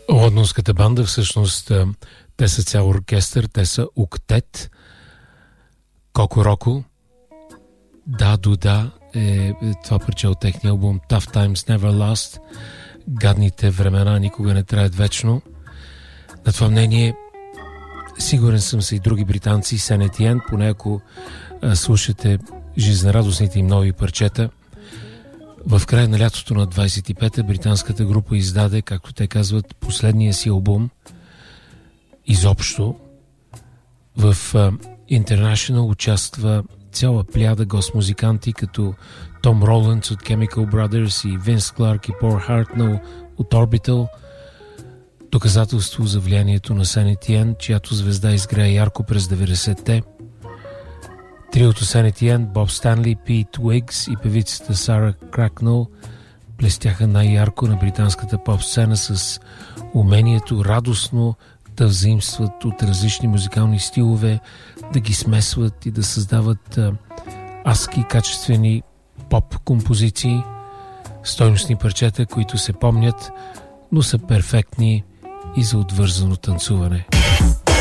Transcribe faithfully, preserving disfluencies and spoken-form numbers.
Лондонската банда, всъщност те са цял оркестър, те са октет. Коко Роко, Да Дуда е това парче от техния албум Tough Times Never Last. Гадните времена никога не траят вечно. На това мнение сигурен съм са и други британци, Сен Етиен, поне ако а, слушате жизнерадостните им нови парчета. В края на лятото на двайсет и пета британската група издаде, както те казват, последния си албум изобщо. В uh, International участва цяла пляда гост-музиканти, като Том Роландс от Chemical Brothers и Винс Кларк и Пол Хартнел от Orbital. Доказателство за влиянието на Сен Етиен, чиято звезда изгря ярко през деветдесетте. Триото Сен Етиен, Боб Станли, Пит Уигс и певицата Сара Кракнел блестяха най-ярко на британската поп-сцена с умението радостно да взаимстват от различни музикални стилове, да ги смесват и да създават а, адски качествени поп-композиции, стойностни парчета, които се помнят, но са перфектни и за отвързано танцуване.